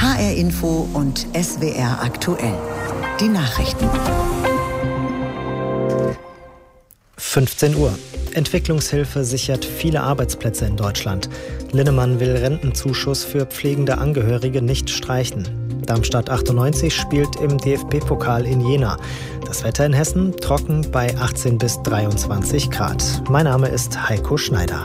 HR Info und SWR aktuell. Die Nachrichten. 15 Uhr. Entwicklungshilfe sichert viele Arbeitsplätze in Deutschland. Linnemann will Rentenzuschuss für pflegende Angehörige nicht streichen. Darmstadt 98 spielt im DFB-Pokal in Jena. Das Wetter in Hessen trocken bei 18 bis 23 Grad. Mein Name ist Heiko Schneider.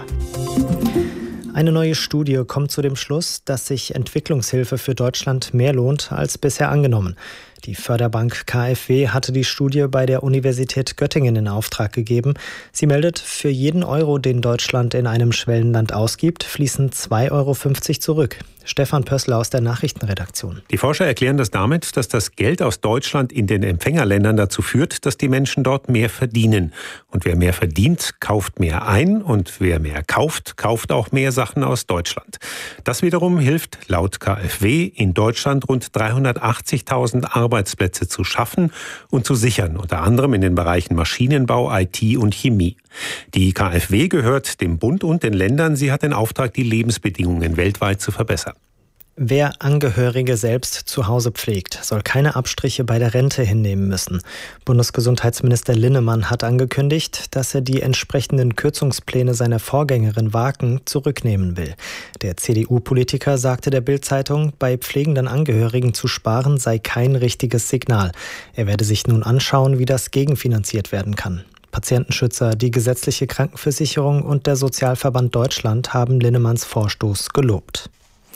Eine neue Studie kommt zu dem Schluss, dass sich Entwicklungshilfe für Deutschland mehr lohnt als bisher angenommen. Die Förderbank KfW hatte die Studie bei der Universität Göttingen in Auftrag gegeben. Sie meldet, für jeden Euro, den Deutschland in einem Schwellenland ausgibt, fließen 2,50 Euro zurück. Stefan Pössler aus der Nachrichtenredaktion. Die Forscher erklären das damit, dass das Geld aus Deutschland in den Empfängerländern dazu führt, dass die Menschen dort mehr verdienen. Und wer mehr verdient, kauft mehr ein. Und wer mehr kauft, kauft auch mehr Sachen aus Deutschland. Das wiederum hilft laut KfW in Deutschland rund 380.000 Arbeitsplätze zu schaffen und zu sichern, unter anderem in den Bereichen Maschinenbau, IT und Chemie. Die KfW gehört dem Bund und den Ländern. Sie hat den Auftrag, die Lebensbedingungen weltweit zu verbessern. Wer Angehörige selbst zu Hause pflegt, soll keine Abstriche bei der Rente hinnehmen müssen. Bundesgesundheitsminister Linnemann hat angekündigt, dass er die entsprechenden Kürzungspläne seiner Vorgängerin Waken zurücknehmen will. Der CDU-Politiker sagte der Bild-Zeitung, bei pflegenden Angehörigen zu sparen sei kein richtiges Signal. Er werde sich nun anschauen, wie das gegenfinanziert werden kann. Patientenschützer, die gesetzliche Krankenversicherung und der Sozialverband Deutschland haben Linnemanns Vorstoß gelobt.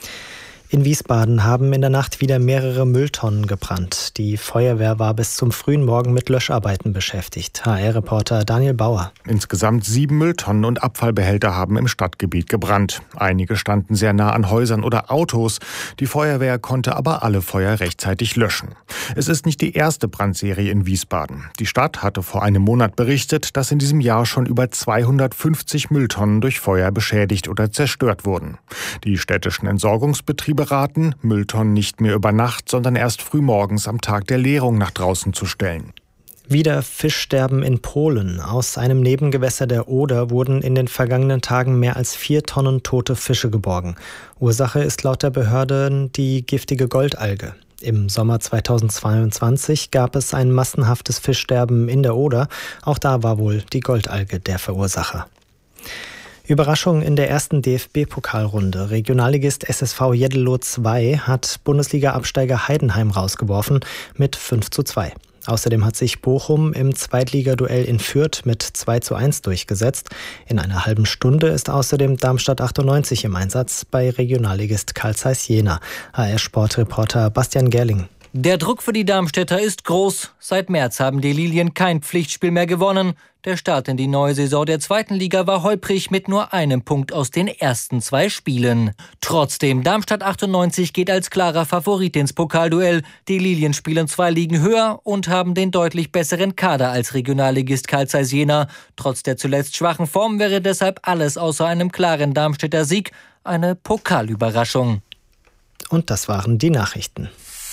In Wiesbaden haben in der Nacht wieder mehrere Mülltonnen gebrannt. Die Feuerwehr war bis zum frühen Morgen mit Löscharbeiten beschäftigt. HR-Reporter Daniel Bauer. Insgesamt 7 Mülltonnen und Abfallbehälter haben im Stadtgebiet gebrannt. Einige standen sehr nah an Häusern oder Autos. Die Feuerwehr konnte aber alle Feuer rechtzeitig löschen. Es ist nicht die erste Brandserie in Wiesbaden. Die Stadt hatte vor einem Monat berichtet, dass in diesem Jahr schon über 250 Mülltonnen durch Feuer beschädigt oder zerstört wurden. Die städtischen Entsorgungsbetriebe raten, Mülltonnen nicht mehr über Nacht, sondern erst frühmorgens am Tag der Leerung nach draußen zu stellen. Wieder Fischsterben in Polen. Aus einem Nebengewässer der Oder wurden in den vergangenen Tagen mehr als 4 Tonnen tote Fische geborgen. Ursache ist laut der Behörden die giftige Goldalge. Im Sommer 2022 gab es ein massenhaftes Fischsterben in der Oder. Auch da war wohl die Goldalge der Verursacher. Überraschung in der ersten DFB-Pokalrunde. Regionalligist SSV Jeddelo 2 hat Bundesliga-Absteiger Heidenheim rausgeworfen mit 5:2. Außerdem hat sich Bochum im Zweitligaduell in Fürth mit 2:1 durchgesetzt. In einer halben Stunde ist außerdem Darmstadt 98 im Einsatz bei Regionalligist Carl Zeiss Jena. HR-Sportreporter Bastian Gerling. Der Druck für die Darmstädter ist groß. Seit März haben die Lilien kein Pflichtspiel mehr gewonnen. Der Start in die neue Saison der zweiten Liga war holprig mit nur einem Punkt aus den ersten 2 Spielen. Trotzdem, Darmstadt 98 geht als klarer Favorit ins Pokalduell. Die Lilien spielen 2 Ligen höher und haben den deutlich besseren Kader als Regionalligist Carl Zeiss Jena. Trotz der zuletzt schwachen Form wäre deshalb alles außer einem klaren Darmstädter Sieg eine Pokalüberraschung. Und das waren die Nachrichten.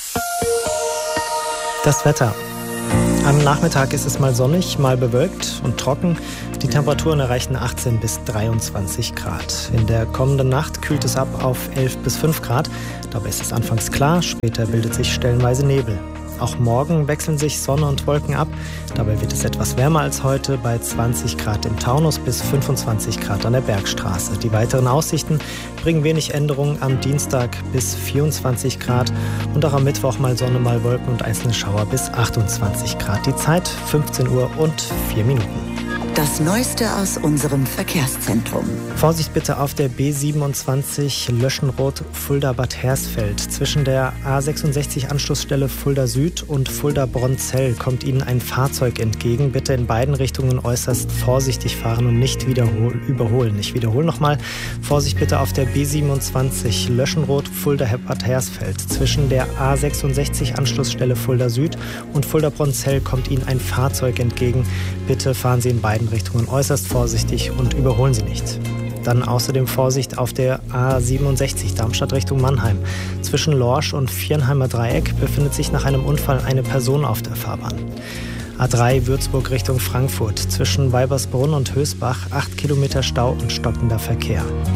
Das Wetter. Am Nachmittag ist es mal sonnig, mal bewölkt und trocken. Die Temperaturen erreichen 18 bis 23 Grad. In der kommenden Nacht kühlt es ab auf 11 bis 5 Grad. Dabei ist es anfangs klar, später bildet sich stellenweise Nebel. Auch morgen wechseln sich Sonne und Wolken ab. Dabei wird es etwas wärmer als heute, bei 20 Grad im Taunus bis 25 Grad an der Bergstraße. Die weiteren Aussichten bringen wenig Änderungen am Dienstag bis 24 Grad und auch am Mittwoch mal Sonne, mal Wolken und einzelne Schauer bis 28 Grad. Die Zeit 15 Uhr und 4 Minuten. Das Neueste aus unserem Verkehrszentrum. Vorsicht bitte auf der B27 Löschenroth Fulda-Bad Hersfeld. Zwischen der A66 Anschlussstelle Fulda Süd und Fulda-Bronzell kommt Ihnen ein Fahrzeug entgegen. Bitte in beiden Richtungen äußerst vorsichtig fahren und nicht überholen. Ich wiederhole nochmal. Vorsicht bitte auf der B27 Löschenroth Fulda-Bad Hersfeld. Zwischen der A66 Anschlussstelle Fulda Süd und Fulda-Bronzell kommt Ihnen ein Fahrzeug entgegen. Bitte fahren Sie in beiden Richtungen äußerst vorsichtig und überholen Sie nicht. Dann außerdem Vorsicht auf der A67 Darmstadt Richtung Mannheim. Zwischen Lorsch und Viernheimer Dreieck befindet sich nach einem Unfall eine Person auf der Fahrbahn. A3 Würzburg Richtung Frankfurt. Zwischen Weibersbrunn und Hösbach 8 Kilometer Stau und stockender Verkehr.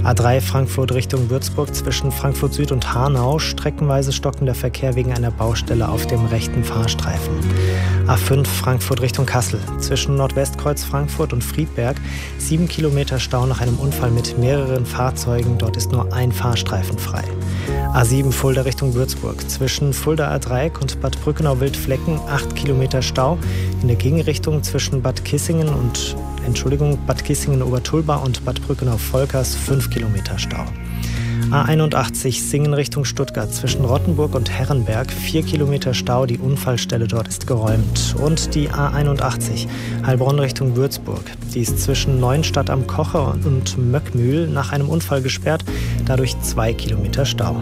A3 Frankfurt Richtung Würzburg zwischen Frankfurt Süd und Hanau. Streckenweise stockender Verkehr wegen einer Baustelle auf dem rechten Fahrstreifen. A5 Frankfurt Richtung Kassel. Zwischen Nordwestkreuz Frankfurt und Friedberg 7 Kilometer Stau nach einem Unfall mit mehreren Fahrzeugen. Dort ist nur ein Fahrstreifen frei. A7 Fulda Richtung Würzburg. Zwischen Fulda A3 und Bad Brückenau-Wildflecken 8 Kilometer Stau. In der Gegenrichtung zwischen Bad Kissingen-Obertulba und Bad Brückenau-Volkers 5 Kilometer Stau. A81 Singen Richtung Stuttgart zwischen Rottenburg und Herrenberg 4 Kilometer Stau, die Unfallstelle dort ist geräumt. Und die A81 Heilbronn Richtung Würzburg, die ist zwischen Neuenstadt am Kocher und Möckmühl nach einem Unfall gesperrt, dadurch 2 Kilometer Stau.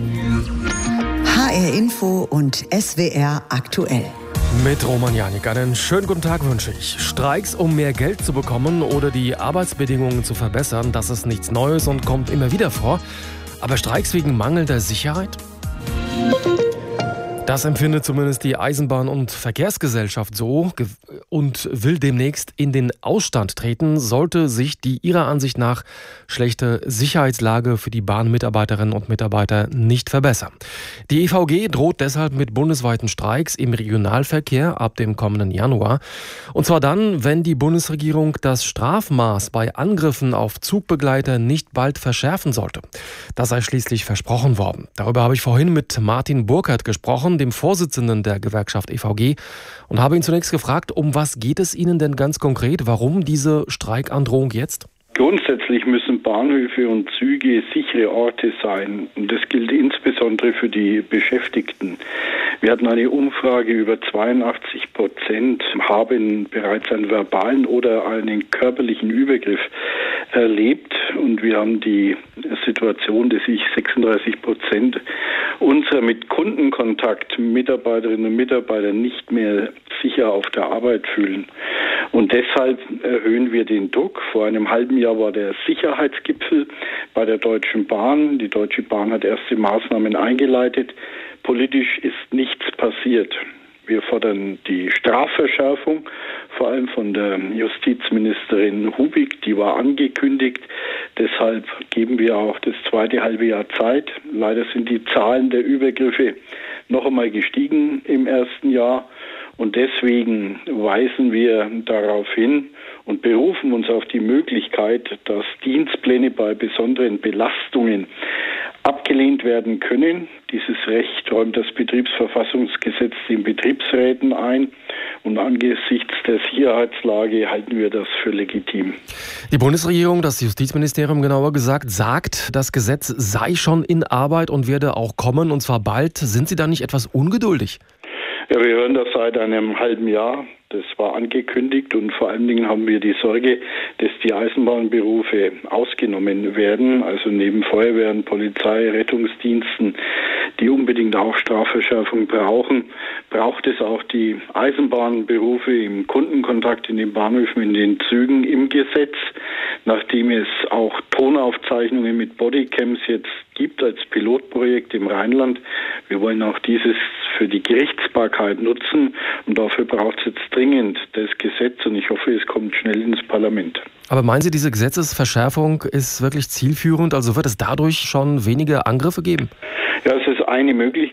HR Info und SWR aktuell. Mit Roman Janik einen schönen guten Tag wünsche ich. Streiks, um mehr Geld zu bekommen oder die Arbeitsbedingungen zu verbessern, das ist nichts Neues und kommt immer wieder vor. Aber Streiks wegen mangelnder Sicherheit? Das empfindet zumindest die Eisenbahn- und Verkehrsgesellschaft so und will demnächst in den Ausstand treten, sollte sich die ihrer Ansicht nach schlechte Sicherheitslage für die Bahnmitarbeiterinnen und Mitarbeiter nicht verbessern. Die EVG droht deshalb mit bundesweiten Streiks im Regionalverkehr ab dem kommenden Januar. Und zwar dann, wenn die Bundesregierung das Strafmaß bei Angriffen auf Zugbegleiter nicht bald verschärfen sollte. Das sei schließlich versprochen worden. Darüber habe ich vorhin mit Martin Burkert gesprochen, dem Vorsitzenden der Gewerkschaft EVG, und habe ihn zunächst gefragt, um was geht es Ihnen denn ganz konkret? Warum diese Streikandrohung jetzt? Grundsätzlich müssen Bahnhöfe und Züge sichere Orte sein. Und das gilt insbesondere für die Beschäftigten. Wir hatten eine Umfrage, über 82% haben bereits einen verbalen oder einen körperlichen Übergriff erlebt. Und wir haben die Situation, dass sich 36% unserer mit Kundenkontakt Mitarbeiterinnen und Mitarbeiter nicht mehr sicher auf der Arbeit fühlen. Und deshalb erhöhen wir den Druck. Vor einem halben Jahr war der Sicherheitsgipfel bei der Deutschen Bahn. Die Deutsche Bahn hat erste Maßnahmen eingeleitet. Politisch ist nichts passiert. Wir fordern die Strafverschärfung, vor allem von der Justizministerin Hubig, die war angekündigt. Deshalb geben wir auch das zweite halbe Jahr Zeit. Leider sind die Zahlen der Übergriffe noch einmal gestiegen im ersten Jahr. Und deswegen weisen wir darauf hin und berufen uns auf die Möglichkeit, dass Dienstpläne bei besonderen Belastungen abgelehnt werden können. Dieses Recht räumt das Betriebsverfassungsgesetz den Betriebsräten ein. Und angesichts der Sicherheitslage halten wir das für legitim. Die Bundesregierung, das Justizministerium genauer gesagt, sagt, das Gesetz sei schon in Arbeit und werde auch kommen, und zwar bald. Sind Sie da nicht etwas ungeduldig? Ja, wir hören das seit einem halben Jahr. Das war angekündigt, und vor allen Dingen haben wir die Sorge, dass die Eisenbahnberufe ausgenommen werden. Also neben Feuerwehren, Polizei, Rettungsdiensten, die unbedingt auch Strafverschärfung brauchen, braucht es auch die Eisenbahnberufe im Kundenkontakt in den Bahnhöfen, in den Zügen im Gesetz. Nachdem es auch Tonaufzeichnungen mit Bodycams jetzt gibt als Pilotprojekt im Rheinland. Wir wollen auch dieses für die Gerichtsbarkeit nutzen, und dafür braucht es jetzt dringend das Gesetz, und ich hoffe, es kommt schnell ins Parlament. Aber meinen Sie, diese Gesetzesverschärfung ist wirklich zielführend? Also wird es dadurch schon weniger Angriffe geben? Ja, es ist eine Möglichkeit.